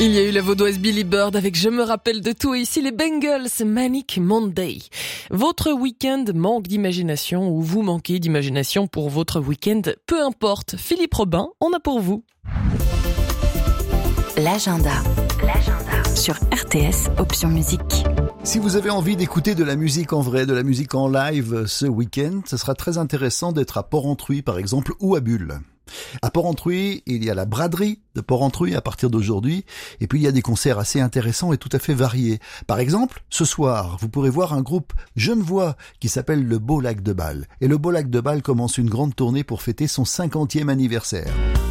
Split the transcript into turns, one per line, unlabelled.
Il y a eu la vaudoise Billy Bird avec Je me rappelle de tout et ici les Bengals, Manic Monday. Votre week-end manque d'imagination ou vous manquez d'imagination pour votre week-end, peu importe. Philippe Robin, on a pour vous.
L'agenda sur RTS Option Musique.
Si vous avez envie d'écouter de la musique en vrai, de la musique en live ce week-end, ce sera très intéressant d'être à Porrentruy par exemple ou à Bulle. À Porrentruy, il y a la braderie de Porrentruy à partir d'aujourd'hui, et puis il y a des concerts assez intéressants et tout à fait variés. Par exemple, ce soir, vous pourrez voir un groupe genevois qui s'appelle le Beau Lac de Bâle. Et le Beau Lac de Bâle commence une grande tournée pour fêter son 50e anniversaire.